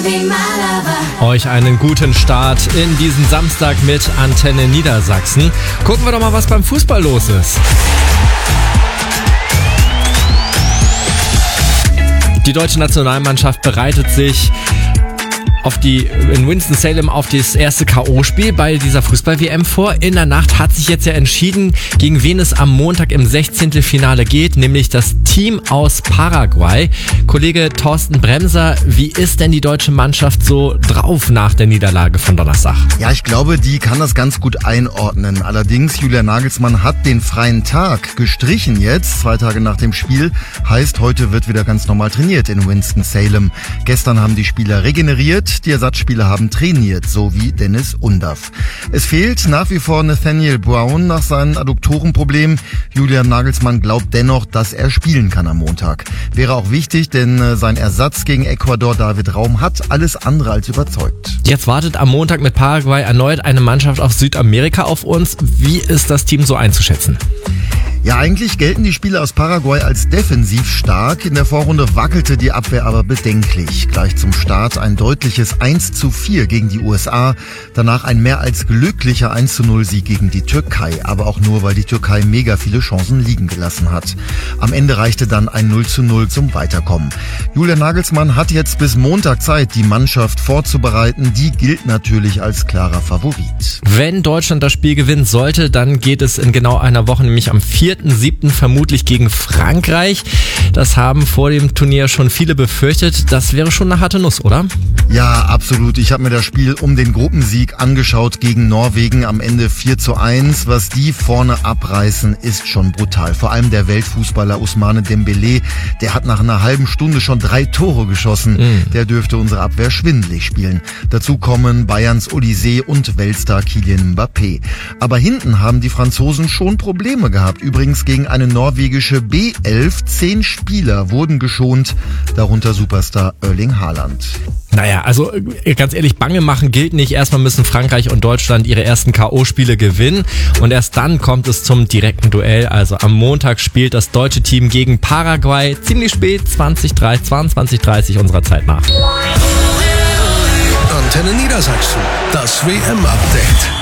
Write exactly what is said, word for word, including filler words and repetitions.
Euch einen guten Start in diesen Samstag mit Antenne Niedersachsen. Gucken wir doch mal, was beim Fußball los ist. Die deutsche Nationalmannschaft bereitet sich auf die, in Winston-Salem auf das erste K O-Spiel bei dieser Fußball-W M vor. In der Nacht hat sich jetzt ja entschieden, gegen wen es am Montag im Sechzehntelfinale geht, nämlich das Team aus Paraguay. Kollege Thorsten Bremser, wie ist denn die deutsche Mannschaft so drauf nach der Niederlage von Donnerstag? Ja, ich glaube, die kann das ganz gut einordnen. Allerdings, Julian Nagelsmann hat den freien Tag gestrichen jetzt, zwei Tage nach dem Spiel. Heißt, heute wird wieder ganz normal trainiert in Winston-Salem. Gestern haben die Spieler regeneriert. Die Ersatzspieler haben trainiert, so wie Dennis Undaff. Es fehlt nach wie vor Nathaniel Brown nach seinem Adduktorenproblem. Julian Nagelsmann glaubt dennoch, dass er spielen kann am Montag. Wäre auch wichtig, denn sein Ersatz gegen Ecuador, David Raum, hat alles andere als überzeugt. Jetzt wartet am Montag mit Paraguay erneut eine Mannschaft aus Südamerika auf uns. Wie ist das Team so einzuschätzen? Ja, eigentlich gelten die Spieler aus Paraguay als defensiv stark. In der Vorrunde wackelte die Abwehr aber bedenklich. Gleich zum Start ein deutliches eins zu vier gegen die U S A. Danach ein mehr als glücklicher eins zu null Sieg gegen die Türkei. Aber auch nur, weil die Türkei mega viele Chancen liegen gelassen hat. Am Ende reichte dann ein null zu null zum Weiterkommen. Julian Nagelsmann hat jetzt bis Montag Zeit, die Mannschaft vorzubereiten. Die gilt natürlich als klarer Favorit. Wenn Deutschland das Spiel gewinnen sollte, dann geht es in genau einer Woche, nämlich am vierten siebten vermutlich gegen Frankreich. Das haben vor dem Turnier schon viele befürchtet. Das wäre schon eine harte Nuss, oder? Ja, absolut. Ich habe mir das Spiel um den Gruppensieg angeschaut gegen Norwegen. Am Ende vier zu eins. Was die vorne abreißen, ist schon brutal. Vor allem der Weltfußballer Ousmane Dembélé, der hat nach einer halben Stunde schon drei Tore geschossen. Mhm. Der dürfte unsere Abwehr schwindelig spielen. Dazu kommen Bayerns Olysée und Weltstar Kylian Mbappé. Aber hinten haben die Franzosen schon Probleme gehabt. Übrigens gegen eine norwegische B elf. Zehn Spieler wurden geschont, darunter Superstar Erling Haaland. Naja, also ganz ehrlich, bange machen gilt nicht. Erstmal müssen Frankreich und Deutschland ihre ersten K O-Spiele gewinnen und erst dann kommt es zum direkten Duell. Also am Montag spielt das deutsche Team gegen Paraguay ziemlich spät, zwanzig dreißig, zweiundzwanzig dreißig unserer Zeit nach. Antenne Niedersachsen, das W M-Update.